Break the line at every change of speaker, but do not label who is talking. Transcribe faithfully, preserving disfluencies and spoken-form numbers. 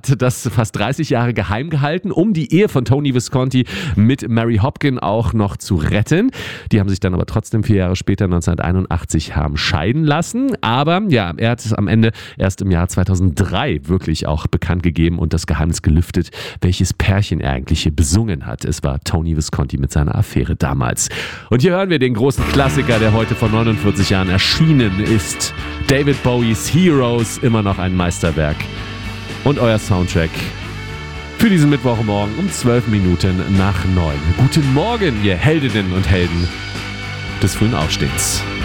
hat das fast dreißig Jahre geheim gehalten, um die Ehe von Tony Visconti mit Mary Hopkin auch noch zu retten. Die haben sich dann aber trotzdem vier Jahre später, neunzehnhunderteinundachtzig, haben scheiden lassen. Aber ja, er hat es am Ende erst im Jahr zweitausenddrei wirklich auch bekannt gegeben und das Geheimnis gelüftet, welches Pärchen er eigentlich hier besungen hat. Es war Tony Visconti mit seiner Affäre damals. Und hier hören wir den großen Klassiker, der heute vor neunundvierzig Jahren erschienen ist. David Bowies Heroes, immer noch ein Meisterwerk. Und euer Soundtrack für diesen Mittwochmorgen um zwölf Minuten nach neun. Guten Morgen, ihr Heldinnen und Helden des frühen Aufstehens.